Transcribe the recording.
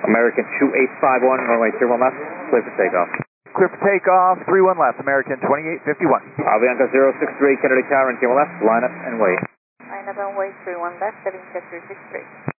American 2851, runway 31 left, clear for takeoff. Clear for takeoff, 31 left, American 2851. Avianca 063, Kennedy Tower, and 31 left, line up and wait. Line up and wait, 31 left, Avianca 063.